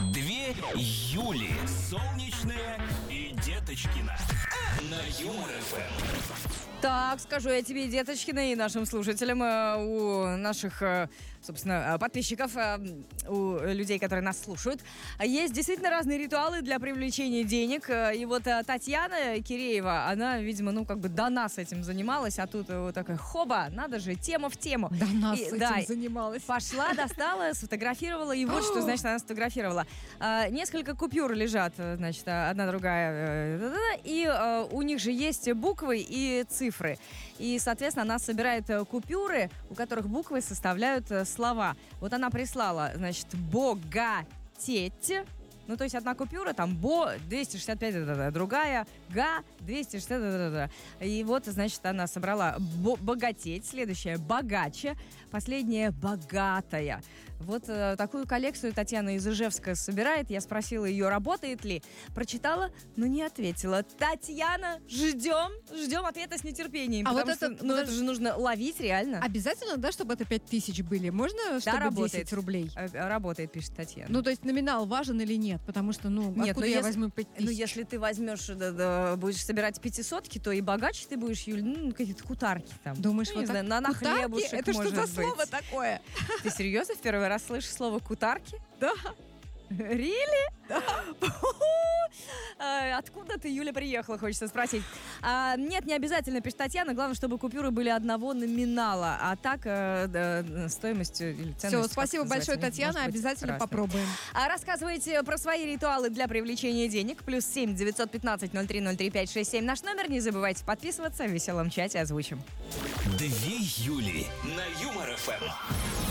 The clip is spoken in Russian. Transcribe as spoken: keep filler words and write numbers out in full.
Две Юли. Солнечная и Деточкина. На Юмор эф эм. Так, скажу я тебе, Деточкина, и нашим слушателям, э, у наших, э, собственно, подписчиков, э, у людей, которые нас слушают, есть действительно разные ритуалы для привлечения денег. И вот э, Татьяна Киреева, она, видимо, ну, как бы до нас этим занималась, а тут вот такая, хоба, надо же, тема в тему. До нас и, этим да, занималась. Пошла, достала, сфотографировала, и вот что, значит, она сфотографировала. А, несколько купюр лежат, значит, одна, другая, и а, у них же есть буквы и цифры. И, соответственно, она собирает купюры, у которых буквы составляют слова. Вот она прислала, значит, богатеть. Ну, то есть одна купюра, там, бо, двести шестьдесят пять, да-да-да, другая, га, двести шестьдесят, да-да-да. И вот, значит, она собрала бо- богатеть, следующая, богаче, последняя, богатая. Вот э, такую коллекцию Татьяна из Ижевска собирает. Я спросила ее, работает ли. Прочитала, но не ответила. Татьяна, ждем, ждем ответа с нетерпением. А потому вот что, это, ну, вот это же нужно ловить реально. Обязательно, да, чтобы это пять тысяч были? Можно, чтобы работает. десять рублей? Э, Работает, пишет Татьяна. Ну, то есть номинал важен или нет? Потому что, ну, Нет, откуда ну, я если- возьму пять тысяч? Ну, если ты возьмешь, да, да, будешь собирать пятисотки, то и богаче ты будешь, Юль, ну, какие-то кутарки там. Думаешь, ну, вот не так? знаю, на, на Кутарки? хлебушек, Это что может за быть. слово такое? Ты серьезно в первый раз слышишь слово кутарки? Да. Really? Да. Откуда ты, Юля, приехала, хочется спросить. А, нет, не обязательно, пишет Татьяна. Главное, чтобы купюры были одного номинала. А так, э, да, стоимостью или ценностью. Все, спасибо большое, Татьяна. Обязательно попробуем. А рассказывайте про свои ритуалы для привлечения денег. Плюс семь девятьсот пятнадцать ноль три ноль три пять шесть семь наш номер. Не забывайте подписываться. В веселом чате озвучим. Две Юли. На Юмор эф эм.